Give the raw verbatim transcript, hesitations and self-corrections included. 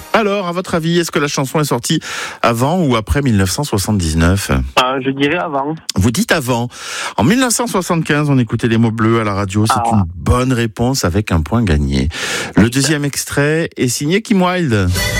Alors, à votre avis, est-ce que la chanson est sortie avant ou après mille neuf cent soixante-dix-neuf ? Ah, je dirais avant. Vous dites avant. En mille neuf cent soixante-quinze, on écoutait les mots bleus à la radio. C'est Ah. une bonne réponse avec un point gagné. Le deuxième extrait est signé Kim Wilde.